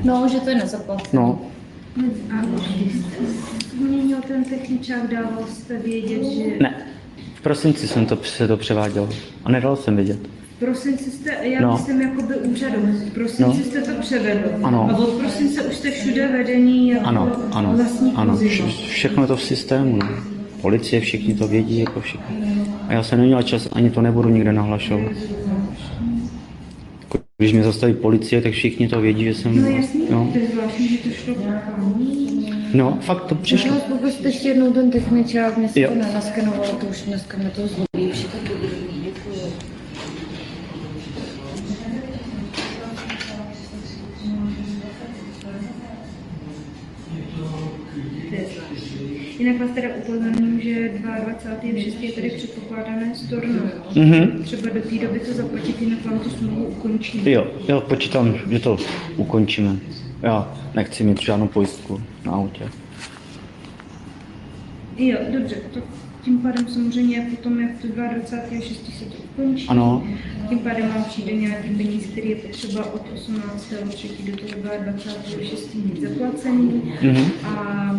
No, že to je nezaplacené. No. A když jste změnil ten techničák, dával jste vědět, že... Ne. V prosinci jsem se to převáděl. A nedal jsem vědět. V prosinci jste, já No. myslím jakoby úřadu, v prosinci jste to převedl. Ano. A od prosince už jste všude vedení jako vlastní vozidlo. Všechno je to v systému, no. Policie, všichni to vědí, jako všichni. A já jsem neměl čas, ani to nebudu nikde nahlašovat. Když mě zastaví policie, tak všichni to vědí, že jsem... No jasný, to je zvláštní, že to šlo. No, fakt to přišlo. No, pokud ještě jednou ten techničák, mě se to nenaskenovalo, to už dneska mě to zlobí, všechno to děkuji. Jinak vás teda upozorním, že 22.6. je tady předpokládané storno. Třeba do té doby to zaplatit, jinak vám tu smlouvu ukončí. Jo, počítám, že to ukončíme. Já nechci mít žádnou pojistku na autě. Jo, dobře, to tím pádem samozřejmě potom, jak to 22.6. se to ukončí, Ano. tím pádem vám přijde nějaký peníz, který je potřeba od 18.3. do toho 22.6. mít zaplacený. A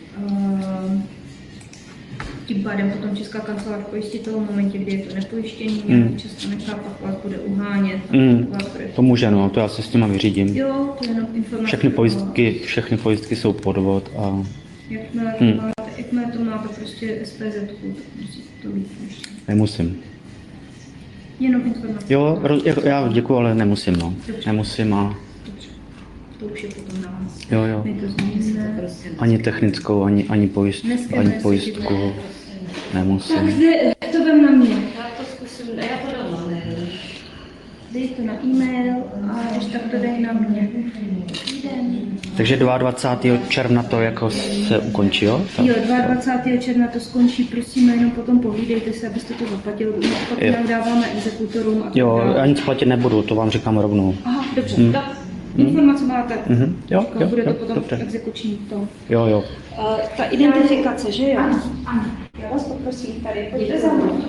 tím pádem potom Česká kancelář pojistí toho v momentě, kdy je to nepojištění, nějaký čas to nechá, pak vás bude uhánět. To může, no, to já se s těma vyřídím. Jo, to je jenom informace. Všechny pojistky jsou podvod a... Jakmile to máte prostě SPZ, tak musíte to mít. Nemusím. Jenom informace. Jo, já děkuju, ale nemusím, no. Nemusím a... To už je potom na vás. Jo. My to změníme. Ani technickou, ani pojistku nemusím. Takže to vem na mě. Já to zkusím, já to dám. Dej to na e-mail a když tak to dej na mě. Takže 22. června to jako se ukončí, jo? Jo, 22. června to skončí, prosím, jenom potom povídejte se, abyste to zaplatil, pak nám dáváme exekutorům. A Jo, já nic platit nebudu, to vám říkám rovnou. Aha, dobře, tak informace máte. Jo, Bude to potom dobře. exekuční to. Jo. Ta identifikace, že jo? Ano. Já vás poprosím tady, pojďte za mnou.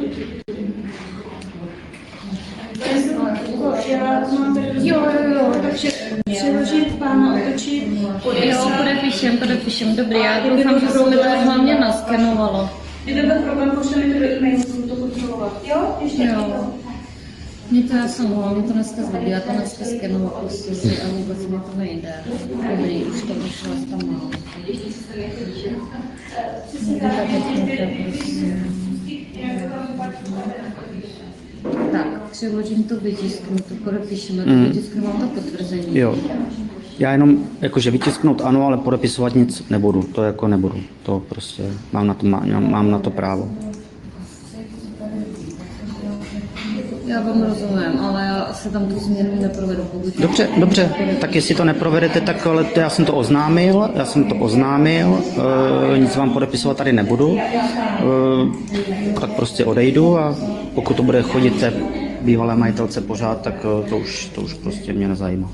Jo, takže přeložit pána, otočit, Jo, podepíšem, dobrý, já doufám, že se mi to hlavně naskenovalo. Kdyby byl problém, pošleme to do e-mailu, budu to kontrolovat. Jo? Ještě Jo. Mě to já jsem hlavně to dneska zlobí, já to dneska skenovala prostě si a vůbec mi to nejde. Dobrý, už to vyšlo, tam málo. Tak, přeložím to, vytisknu to, podepíšeme to, vytisknu vám to potvrzení. Jo. Já jenom, jakože vytisknout ano, ale podepisovat nic nebudu, to jako nebudu. To prostě, mám na to právo. Já vám rozumím, ale já se tam tu změnu neprovedu, pokud... Dobře, tak jestli to neprovedete, tak ale já jsem to oznámil, nic vám podepisovat tady nebudu, tak prostě odejdu a pokud to bude chodit té bývalé majitelce pořád, tak to už prostě mě nezajímá.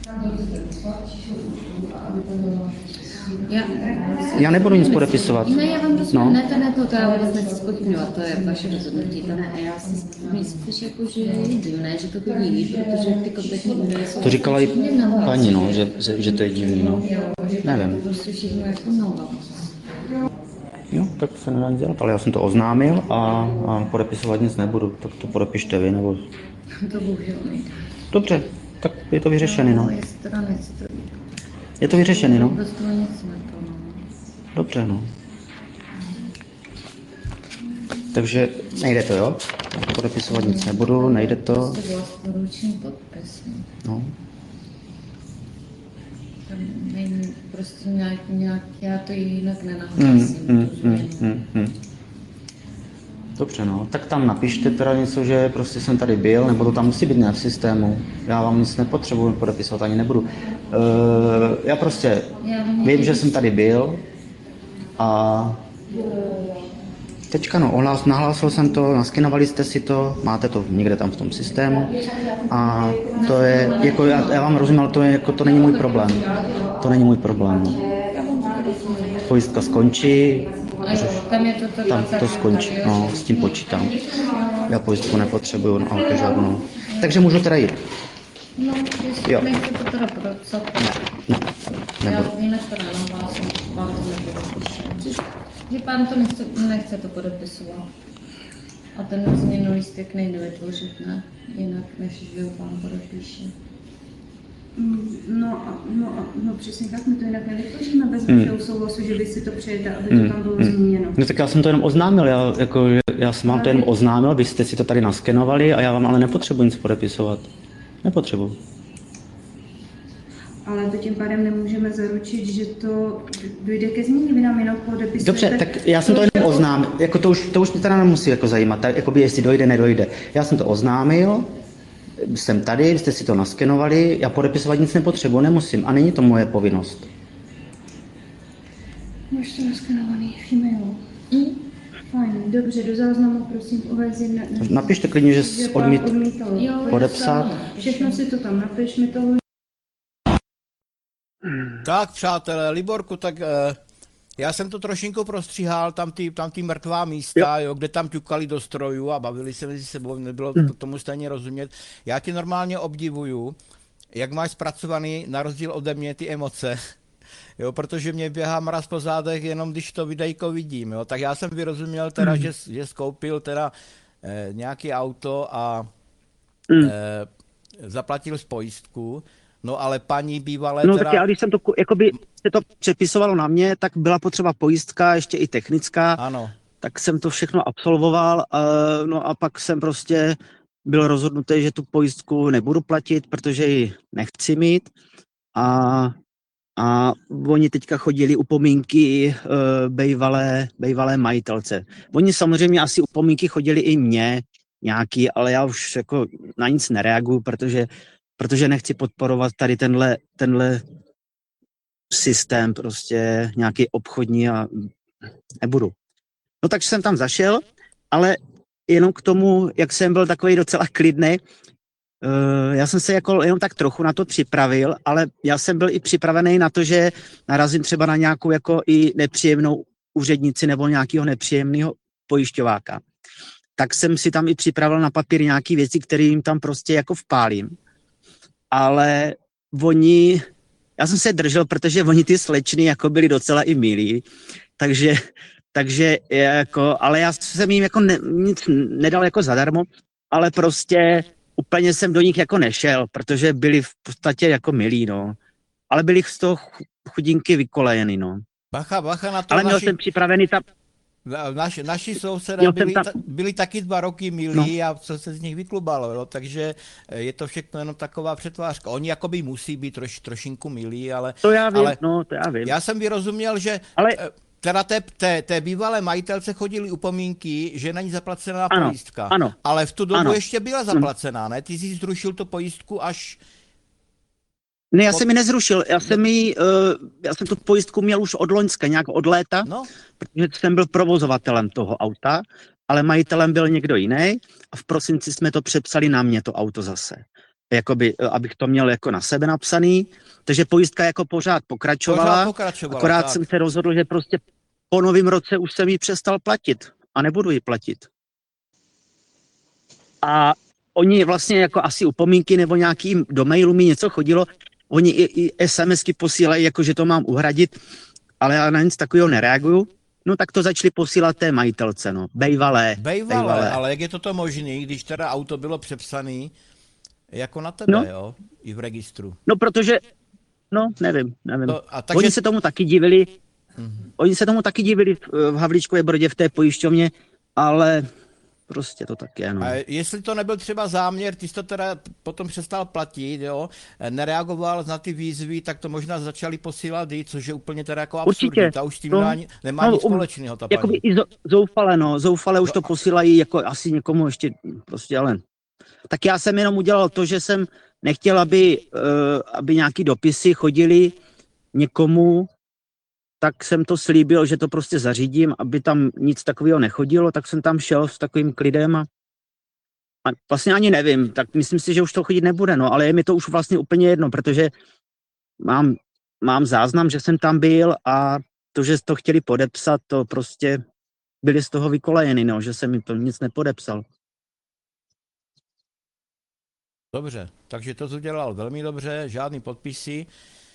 Já nebudu nic podepisovat. Ne, já vám rozumím, ne, to já vůbec nechci zpochybňovat, to je vaše rozhodnutí, to ne, já si spíš jako, že je divné, že to vidí, protože ty kompletní údaje jsou... To říkala i paní, no, že to je divný, no. Nevím. Prostě všechno jako nové. Jo, tak se nedá nic dělat, ale já jsem to oznámil a podepisovat nic nebudu, tak to podepište vy, nebo... To bohužel nejde. Dobře, tak je to vyřešený, no. Je to vyřešený, no. Dobře, no. Takže nejde to, jo? Podepisovat nic nebudu, nejde to. To bylo poručný podpis. No. Tam není prostě nějak, já to jinak nenahlásím. Dobře, no. Tak tam napište teda něco, že prostě jsem tady byl, nebo to tam musí být nějak v systému. Já vám nic nepotřebuji podepisovat, ani nebudu. Já prostě vím, že jsem tady byl a teďka nahlásil jsem to, naskenovali jste si to, máte to někde tam v tom systému a to je, jako já vám rozumím, ale to je, jako to není můj problém. To není můj problém. Pojistka skončí, tam to skončí, no, s tím počítám. Já pojistku nepotřebuju na auto žádnou. Takže můžu teda jít. No, Jo. nechci to teda podepsat. Ne. jinak to nemám, pán to nepodepíše. Že pán to nechce to podepisovat. A ten změnu lístek nejde vytvořit, ne? Jinak, než že ho pán podepíše. No přesně tak, my to jinak nevytvoříme bez vašeho souhlasu, že vy si to přejete, aby to tam bylo zmíněno. No tak já jsem to jenom oznámil, já jsem vám to jenom oznámil, vy jste si to tady naskenovali a já vám ale nepotřebuji nic podepisovat. Nepotřebuji. Ale to tím pádem nemůžeme zaručit, že to dojde ke změně, vy nám jenom podepisujete. Dobře, tak já jsem to jenom oznámil, jako to už mě teda nemusí jako zajímat, tak, jakoby jestli dojde, nedojde. Já jsem to oznámil, jsem tady, vy jste si to naskenovali, já podepisovat nic nepotřebuji, nemusím a není to moje povinnost. Máš to naskenovaný v e-mailu. Fajn, dobře, do záznamu prosím uvést Napište klidně, že odmítal podepsat. Všechno si to tam napiš, mi to. Tak, přátelé, Liborku, tak já jsem to trošinku prostříhal, tam ty mrtvá místa, jo, kde tam ťukali do strojů a bavili se mezi sebou, nebylo tomu stejně rozumět. Já tě normálně obdivuju, jak máš zpracovaný, na rozdíl ode mě, ty emoce. Jo, protože mě běhá mraz po zádech, jenom když to videjko vidím, jo. Tak já jsem vyrozuměl teda, že skoupil teda nějaký auto a zaplatil z pojistku. No ale paní bývalé No teda... tak já, když jsem to, jakoby se to přepisovalo na mě, tak byla potřeba pojistka, ještě i technická. Ano. Tak jsem to všechno absolvoval, no a pak jsem prostě byl rozhodnutý, že tu pojistku nebudu platit, protože ji nechci mít. A oni teďka chodili upomínky bejvalé majitelce. Oni samozřejmě asi upomínky chodili i mně nějaký, ale já už jako na nic nereaguju, protože nechci podporovat tady tenhle systém prostě nějaký obchodní a nebudu. No takže jsem tam zašel, ale jenom k tomu, jak jsem byl takový docela klidný, já jsem se jako jenom tak trochu na to připravil, ale já jsem byl i připravený na to, že narazím třeba na nějakou jako i nepříjemnou úřednici nebo nějakého nepříjemného pojišťováka. Tak jsem si tam i připravil na papír nějaké věci, které jim tam prostě jako vpálím. Ale já jsem se držel, protože oni ty slečny jako byli docela i milí, takže jako, ale já jsem jim jako nic nedal jako zadarmo, ale prostě úplně jsem do nich jako nešel, protože byli v podstatě jako milí, no. Ale byli z toho chudinky vykolejeny, no. Bacha na to. Ale měl jsem připravený tam... Naši sousedé byli taky 2 roky milí a co se z nich vyklubalo, jo? Takže je to všechno jenom taková přetvářka. Oni jakoby musí být trošinku milí, ale... To já vím. Já jsem vyrozuměl, že teda té bývalé majitelce chodili upomínky, že není zaplacená pojistka. Ano. Ale v tu dobu ještě byla zaplacená, ne? Ty jsi zrušil tu pojistku až... Ne, já jsem ji nezrušil, já jsem tu pojistku měl už od loňska, nějak od léta, protože jsem byl provozovatelem toho auta, ale majitelem byl někdo jiný a v prosinci jsme to přepsali na mě, to auto zase. Jakoby, abych to měl jako na sebe napsaný, takže pojistka jako pořád pokračovala akorát tak. Jsem se rozhodl, že prostě po novém roce už jsem ji přestal platit a nebudu ji platit. A oni vlastně jako asi upomínky nebo nějaký do mailu mi něco chodilo, oni i SMSky posílají, jako že to mám uhradit, ale já na nic takového nereaguju. No tak to začali posílat té majitelce, no. Bejvalé. Ale jak je toto možné, když teda auto bylo přepsané jako na tebe, jo? I v registru. No protože, nevím. Oni se tomu taky divili, v Havlíčkové Brodě v té pojišťovně, ale prostě to tak je, no. A jestli to nebyl třeba záměr, ty jsi to teda potom přestal platit, jo, nereagoval na ty výzvy, tak to možná začali posílat i, což je úplně teda jako absurdní. Ta už s tím nemá nic společného, ta paní. Jakoby i zoufale už to posílají jako asi někomu ještě prostě, ale... Tak já jsem jenom udělal to, že jsem nechtěl, aby nějaký dopisy chodily někomu, tak jsem to slíbil, že to prostě zařídím, aby tam nic takového nechodilo, tak jsem tam šel s takovým klidem a vlastně ani nevím, tak myslím si, že už to chodit nebude, no, ale je mi to už vlastně úplně jedno, protože mám záznam, že jsem tam byl a to, že to chtěli podepsat, to prostě byli z toho vykolejeni, no, že jsem jim to nic nepodepsal. Dobře, takže to udělal velmi dobře, žádný podpisy.